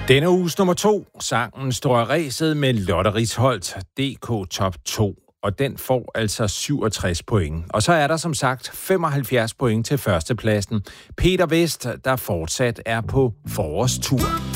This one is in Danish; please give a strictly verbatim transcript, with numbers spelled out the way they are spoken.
Denne uges nummer to, sangen står i ræset med Lotte Risholt, D K Top to, og den får altså syvogtres point. Og så er der som sagt femoghalvfjerds point til førstepladsen. Peter Vest, der fortsat er på forårstur.